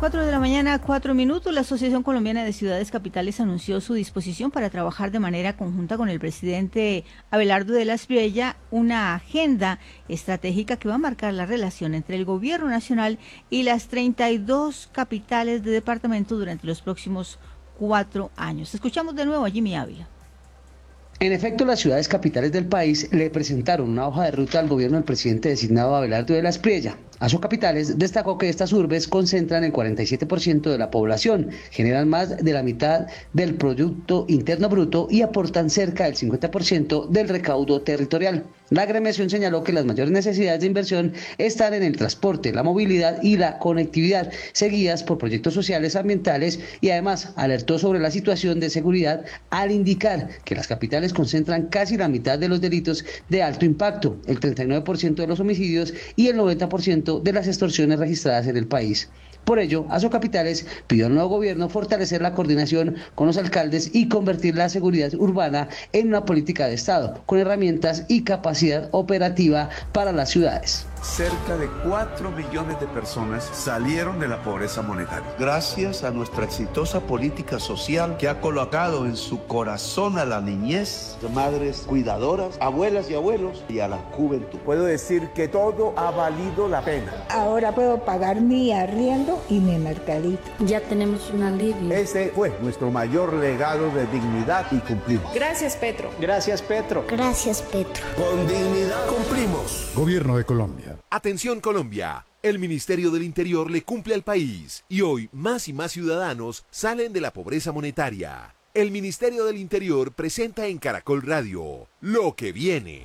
4 de la mañana, 4 minutos. La Asociación Colombiana de Ciudades Capitales anunció su disposición para trabajar de manera conjunta con el presidente Abelardo de la Espriella una agenda estratégica que va a marcar la relación entre el gobierno nacional y las 32 capitales de departamento durante los próximos 4 años. Escuchamos de nuevo a Jimmy Ávila. En efecto, las ciudades capitales del país le presentaron una hoja de ruta al gobierno del presidente designado Abelardo de la Espriella. Asocapitales destacó que estas urbes concentran el 47% de la población, generan más de la mitad del Producto Interno Bruto y aportan cerca del 50% del recaudo territorial. La agremiación señaló que las mayores necesidades de inversión están en el transporte, la movilidad y la conectividad, seguidas por proyectos sociales, ambientales, y además alertó sobre la situación de seguridad al indicar que las capitales concentran casi la mitad de los delitos de alto impacto, el 39% de los homicidios y el 90% de las extorsiones registradas en el país. Por ello, Asocapitales pidió al nuevo gobierno fortalecer la coordinación con los alcaldes y convertir la seguridad urbana en una política de Estado, con herramientas y capacidad operativa para las ciudades. Cerca de 4 millones de personas salieron de la pobreza monetaria, gracias a nuestra exitosa política social que ha colocado en su corazón a la niñez, madres cuidadoras, abuelas y abuelos, y a la juventud. Puedo decir que todo ha valido la pena. Ahora puedo pagar mi arriendo y mi mercadito. Ya tenemos un alivio. Ese fue nuestro mayor legado de dignidad y cumplimos. Gracias, Petro. Gracias, Petro. Gracias, Petro. Con dignidad cumplimos. Gobierno de Colombia. Atención Colombia, el Ministerio del Interior le cumple al país y hoy más y más ciudadanos salen de la pobreza monetaria. El Ministerio del Interior presenta en Caracol Radio lo que viene.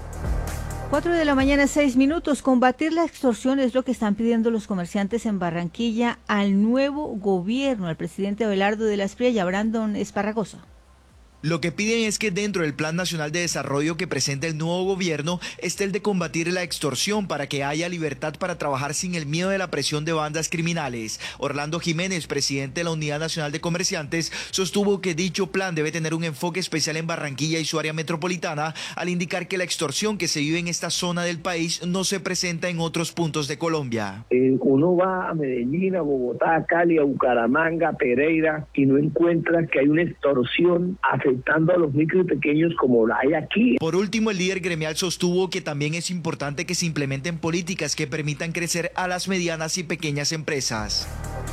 4 de la mañana, 6 minutos. Combatir la extorsión es lo que están pidiendo los comerciantes en Barranquilla al nuevo gobierno, al presidente Abelardo de la Espriella. Brandon Esparragosa. Lo que piden es que dentro del Plan Nacional de Desarrollo que presenta el nuevo gobierno esté el de combatir la extorsión para que haya libertad para trabajar sin el miedo de la presión de bandas criminales. Orlando Jiménez, presidente de la Unidad Nacional de Comerciantes, sostuvo que dicho plan debe tener un enfoque especial en Barranquilla y su área metropolitana, al indicar que la extorsión que se vive en esta zona del país no se presenta en otros puntos de Colombia. Uno va a Medellín, a Bogotá, a Cali, a Bucaramanga, a Pereira, y no encuentra que hay una extorsión afectando a los micro y pequeños como la hay aquí. Por último, el líder gremial sostuvo que también es importante que se implementen políticas que permitan crecer a las medianas y pequeñas empresas.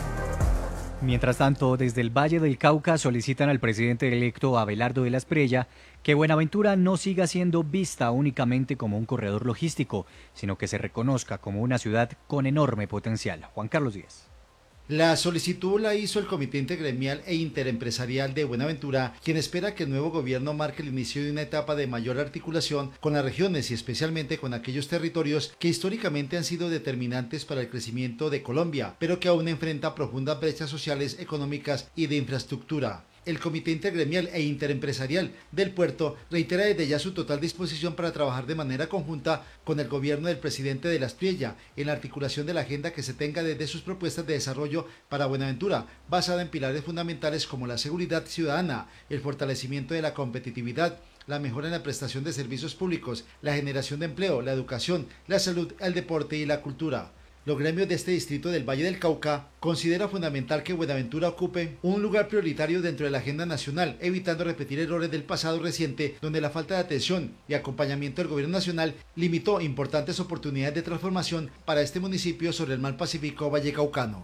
Mientras tanto, desde el Valle del Cauca solicitan al presidente electo Abelardo de la Espriella que Buenaventura no siga siendo vista únicamente como un corredor logístico, sino que se reconozca como una ciudad con enorme potencial. Juan Carlos Díaz. La solicitud la hizo el Comité Intergremial e Interempresarial de Buenaventura, quien espera que el nuevo gobierno marque el inicio de una etapa de mayor articulación con las regiones y especialmente con aquellos territorios que históricamente han sido determinantes para el crecimiento de Colombia, pero que aún enfrentan profundas brechas sociales, económicas y de infraestructura. El Comité Intergremial e Interempresarial del Puerto reitera desde ya su total disposición para trabajar de manera conjunta con el gobierno del presidente de la Espriella en la articulación de la agenda que se tenga desde sus propuestas de desarrollo para Buenaventura, basada en pilares fundamentales como la seguridad ciudadana, el fortalecimiento de la competitividad, la mejora en la prestación de servicios públicos, la generación de empleo, la educación, la salud, el deporte y la cultura. Los gremios de este distrito del Valle del Cauca consideran fundamental que Buenaventura ocupe un lugar prioritario dentro de la agenda nacional, evitando repetir errores del pasado reciente, donde la falta de atención y acompañamiento del gobierno nacional limitó importantes oportunidades de transformación para este municipio sobre el mar Pacífico vallecaucano.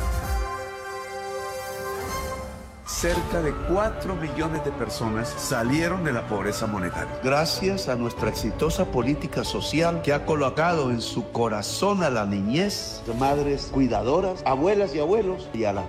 Cerca de 4 millones de personas salieron de la pobreza monetaria, gracias a nuestra exitosa política social que ha colocado en su corazón a la niñez, madres cuidadoras, abuelas y abuelos, y a la